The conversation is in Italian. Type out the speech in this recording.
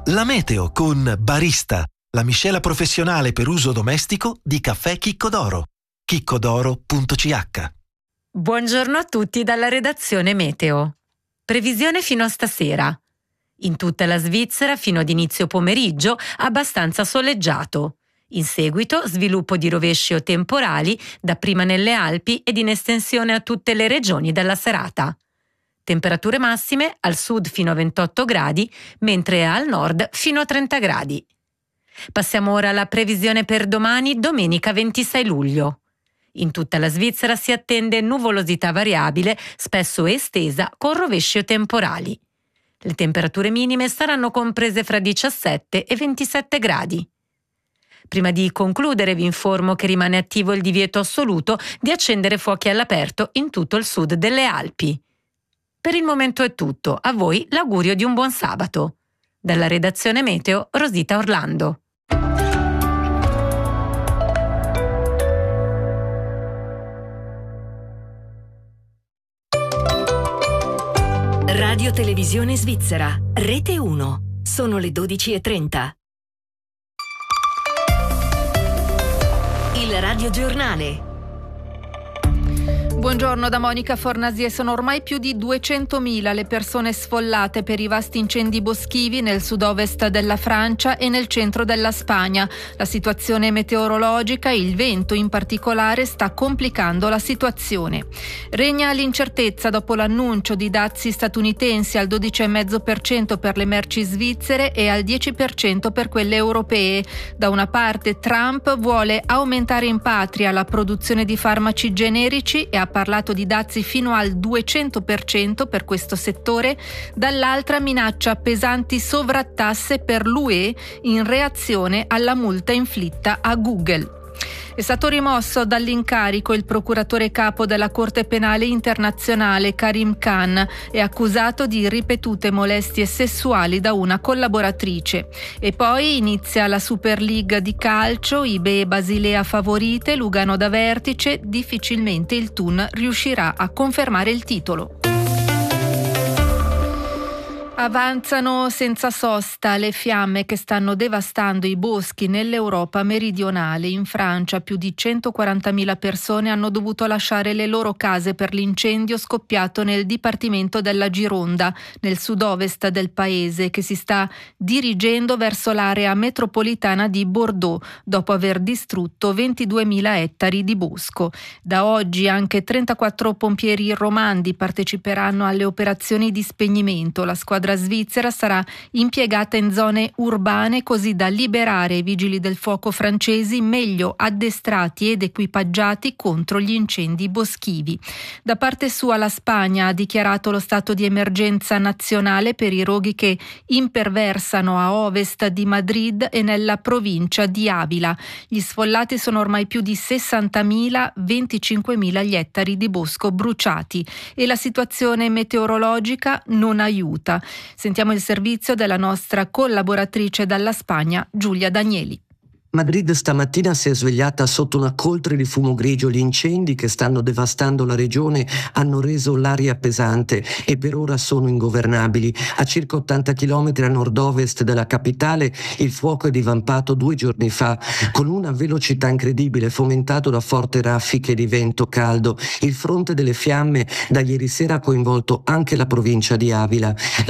La meteo con Barista, la miscela professionale per uso domestico di caffè Chicco d'Oro. chiccodoro.ch. Buongiorno a tutti dalla redazione Meteo. Previsione fino a stasera. In tutta la Svizzera fino ad inizio pomeriggio abbastanza soleggiato. In seguito sviluppo di rovesci o temporali, dapprima nelle Alpi ed in estensione a tutte le regioni della serata. Temperature massime al sud fino a 28 gradi, mentre al nord fino a 30 gradi. Passiamo ora alla previsione per domani, domenica 26 luglio. In tutta la Svizzera si attende nuvolosità variabile, spesso estesa, con rovesci o temporali. Le temperature minime saranno comprese fra 17 e 27 gradi. Prima di concludere vi informo che rimane attivo il divieto assoluto di accendere fuochi all'aperto in tutto il sud delle Alpi. Per il momento è tutto, a voi l'augurio di un buon sabato. Dalla redazione Meteo, Rosita Orlando. Radio Televisione Svizzera, Rete 1. Sono le 12:30. Il Radio Giornale. Buongiorno da Monica Fornasie. Sono ormai più di 200.000 le persone sfollate per i vasti incendi boschivi nel sud-ovest della Francia e nel centro della Spagna. La situazione meteorologica, il vento in particolare, sta complicando la situazione. Regna l'incertezza dopo l'annuncio di dazi statunitensi al 12,5% per le merci svizzere e al 10% per quelle europee. Da una parte Trump vuole aumentare in patria la produzione di farmaci generici e ha parlato di dazi fino al 200% per questo settore, dall'altra minaccia pesanti sovrattasse per l'UE in reazione alla multa inflitta a Google. È stato rimosso dall'incarico il procuratore capo della Corte Penale Internazionale Karim Khan, è accusato di ripetute molestie sessuali da una collaboratrice. E poi inizia la Super League di calcio, Ibe e Basilea favorite, Lugano da vertice, difficilmente il Thun riuscirà a confermare il titolo. Avanzano senza sosta le fiamme che stanno devastando i boschi nell'Europa meridionale. In Francia più di 140.000 persone hanno dovuto lasciare le loro case per l'incendio scoppiato nel dipartimento della Gironda, nel sud-ovest del paese, che si sta dirigendo verso l'area metropolitana di Bordeaux, dopo aver distrutto 22.000 ettari di bosco. Da oggi anche 34 pompieri romandi parteciperanno alle operazioni di spegnimento. La squadra svizzera sarà impiegata in zone urbane così da liberare i vigili del fuoco francesi meglio addestrati ed equipaggiati contro gli incendi boschivi. Da parte sua la Spagna ha dichiarato lo stato di emergenza nazionale per i roghi che imperversano a ovest di Madrid e nella provincia di Avila. Gli sfollati sono ormai più di 60.000, 25.000 gli ettari di bosco bruciati e la situazione meteorologica non aiuta. Sentiamo il servizio della nostra collaboratrice dalla Spagna, Giulia Danieli. Madrid stamattina si è svegliata sotto una coltre di fumo grigio. Gli incendi che stanno devastando la regione hanno reso l'aria pesante e per ora sono ingovernabili. A circa 80 km a nord-ovest della capitale il fuoco è divampato 2 giorni fa con una velocità incredibile, fomentato da forti raffiche di vento caldo. Il fronte delle fiamme da ieri sera ha coinvolto anche la provincia di Avila.